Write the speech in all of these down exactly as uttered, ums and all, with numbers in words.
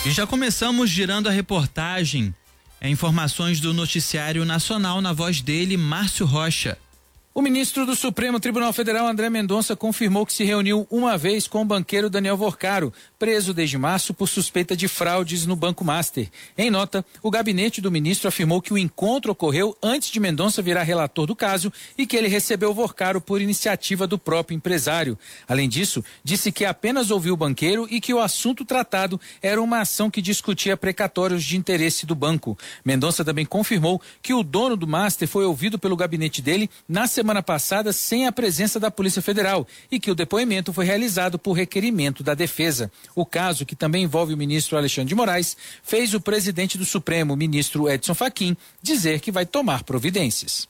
E já começamos girando a reportagem. É, informações do Noticiário Nacional na voz dele, Márcio Rocha. O ministro do Supremo Tribunal Federal, André Mendonça, confirmou que se reuniu uma vez com o banqueiro Daniel Vorcaro, preso desde março por suspeita de fraudes no Banco Master. Em nota, o gabinete do ministro afirmou que o encontro ocorreu antes de Mendonça virar relator do caso e que ele recebeu Vorcaro por iniciativa do próprio empresário. Além disso, disse que apenas ouviu o banqueiro e que o assunto tratado era uma ação que discutia precatórios de interesse do banco. Mendonça também confirmou que o dono do Master foi ouvido pelo gabinete dele na semana semana passada sem a presença da Polícia Federal e que o depoimento foi realizado por requerimento da defesa. O caso, que também envolve o ministro Alexandre de Moraes, fez o presidente do Supremo, ministro Edson Fachin, dizer que vai tomar providências.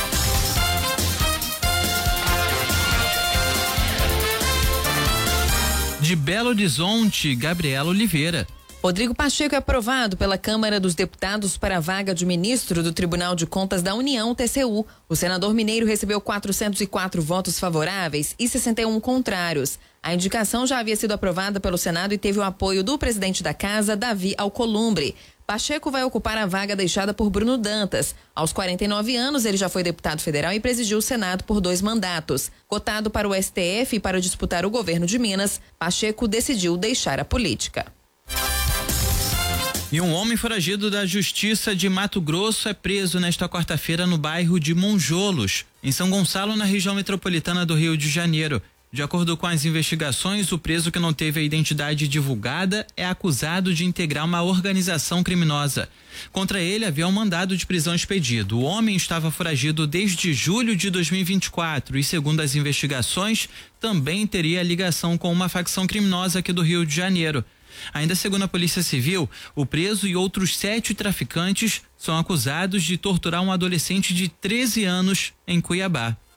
De Belo Horizonte, Gabriela Oliveira. Rodrigo Pacheco é aprovado pela Câmara dos Deputados para a vaga de ministro do Tribunal de Contas da União, T C U. O senador mineiro recebeu quatrocentos e quatro votos favoráveis e sessenta e um contrários. A indicação já havia sido aprovada pelo Senado e teve o apoio do presidente da Casa, Davi Alcolumbre. Pacheco vai ocupar a vaga deixada por Bruno Dantas. Aos quarenta e nove anos, ele já foi deputado federal e presidiu o Senado por dois mandatos. Cotado para o S T F e para disputar o governo de Minas, Pacheco decidiu deixar a política. E um homem foragido da Justiça de Mato Grosso é preso nesta quarta-feira no bairro de Monjolos, em São Gonçalo, na região metropolitana do Rio de Janeiro. De acordo com as investigações, o preso, que não teve a identidade divulgada, é acusado de integrar uma organização criminosa. Contra ele havia um mandado de prisão expedido. O homem estava foragido desde julho de dois mil e vinte e quatro e, segundo as investigações, também teria ligação com uma facção criminosa aqui do Rio de Janeiro. Ainda segundo a Polícia Civil, o preso e outros sete traficantes são acusados de torturar um adolescente de treze anos em Cuiabá.